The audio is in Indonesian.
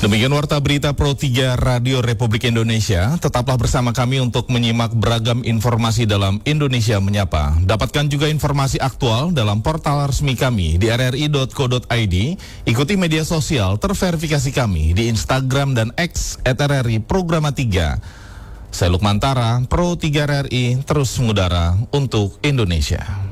Demikian Warta Berita Pro 3 Radio Republik Indonesia. Tetaplah bersama kami untuk menyimak beragam informasi dalam Indonesia Menyapa. Dapatkan juga informasi aktual dalam portal resmi kami di rri.co.id. Ikuti media sosial terverifikasi kami di Instagram dan X @RRI Programa 3. Saya Lukman Tara, Pro 3 RRI, terus mengudara untuk Indonesia.